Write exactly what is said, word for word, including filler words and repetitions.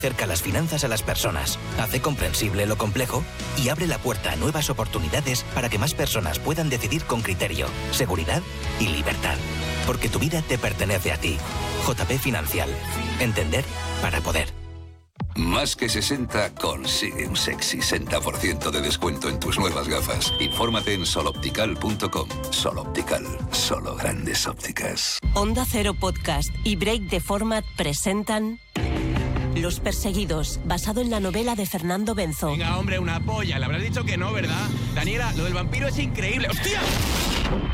Acerca las finanzas a las personas, hace comprensible lo complejo y abre la puerta a nuevas oportunidades para que más personas puedan decidir con criterio, seguridad y libertad. Porque tu vida te pertenece a ti. J P Financial. Entender para poder. Más que sesenta consigue un sexy sesenta por ciento de descuento en tus nuevas gafas. Infórmate en soloptical punto com. Soloptical, solo grandes ópticas. Onda Cero Podcast y Break the Format presentan Los Perseguidos, basado en la novela de Fernando Benzo. Venga, hombre, una polla. Le habrás dicho que no, ¿verdad? Daniela, lo del vampiro es increíble. ¡Hostia!